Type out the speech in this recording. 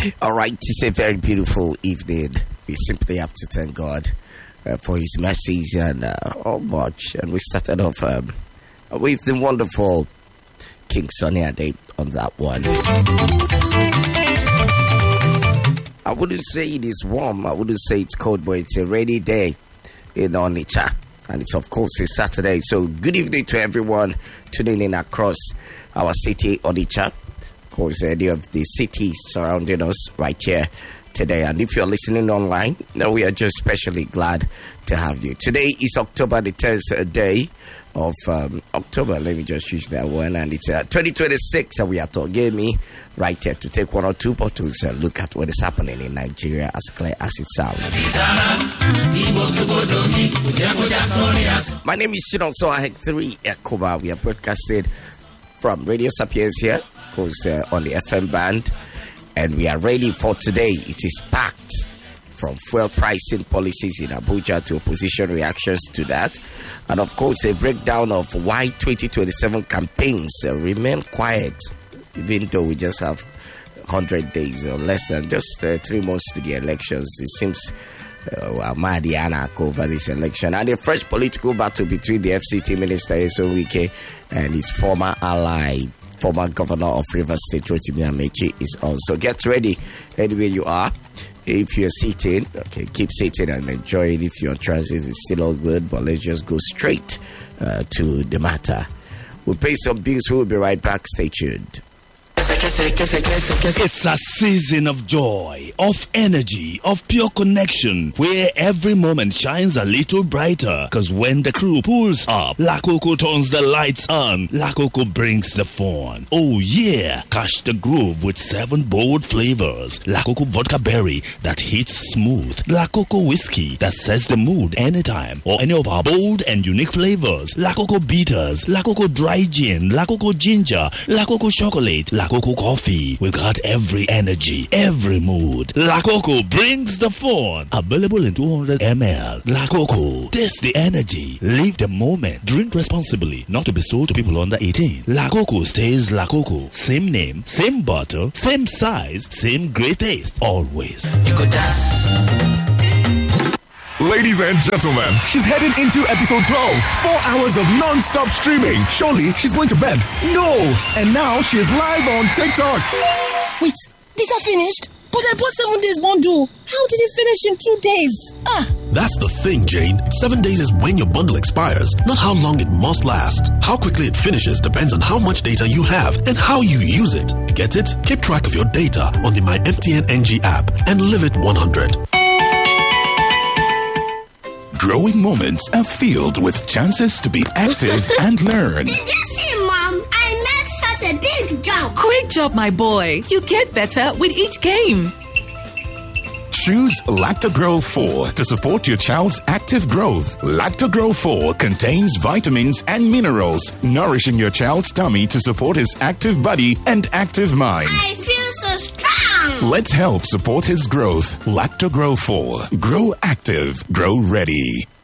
All right, it's a very beautiful evening. We simply have to thank God for His mercies and all much. And we started off with the wonderful King Sunny Ade on that one. I wouldn't say it is warm. I wouldn't say it's cold, but it's a rainy day in Onitsha. And it's, of course, a Saturday. So good evening to everyone tuning in across our city, Onitsha. Of course, any of the cities surrounding us right here today. And if you're listening online, we are just especially glad to have you. Today is October the 10th day of October. Let me just use that one. And it's 2026. And we are talking right here to take one or two bottles and look at what is happening in Nigeria as clear as it sounds. My name is Shinonso Ahek3 Ekoba. We are broadcasting from Radio Sapiens here, of course, on the FM band. And we are ready for today. It is packed from fuel pricing policies in Abuja to opposition reactions to that. And of course, a breakdown of why 2027 campaigns remain quiet, even though we just have 100 days or less than just 3 months to the elections. It seems Mahdi Anak over this election. And a fresh political battle between the FCT Minister Nyesom Wike and his former ally, former governor of Rivers State, Rotimi Amaechi, is on. So get ready anywhere you are. If you're sitting, okay, keep sitting and enjoy it. If you're on transit, it's still all good, but let's just go straight to the matter. We'll pay some bills. We'll be right back. Stay tuned. It's a season of joy, of energy, of pure connection, where every moment shines a little brighter. Because when the crew pulls up, Lakoko turns the lights on, Lakoko brings the fun. Oh yeah, catch the groove with 7 bold flavors. Lakoko vodka berry that hits smooth, Lakoko whiskey that sets the mood anytime, or any of our bold and unique flavors. Lakoko bitters, Lakoko dry gin, Lakoko ginger, Lakoko chocolate, Lakoko coffee. We've got every energy, every mood. Lakoko brings the fun. Available in 200 ml. Lakoko, taste the energy. Live the moment. Drink responsibly. Not to be sold to people under 18. Lakoko stays Lakoko. Same name, same bottle, same size, same great taste. Always. You could dance. Ladies and gentlemen, she's heading into episode 12. 4 hours of non-stop streaming. Surely she's going to bed. No! And now she's live on TikTok. Wait, these are finished? But I bought 7 days bundle. How did it finish in 2 days? That's the thing, Jane. 7 days is when your bundle expires, not how long it must last. How quickly it finishes depends on how much data you have and how you use it. Get it? Keep track of your data on the My MTN NG app and live it 100. Growing moments are filled with chances to be active and learn. Did you see, Mom? I made such a big jump. Great job, my boy. You get better with each game. Choose Lactogro 4 to support your child's active growth. Lactogro 4 contains vitamins and minerals, nourishing your child's tummy to support his active body and active mind. I feel so strong. Let's help support his growth. Lactogro 4. Grow active. Grow ready.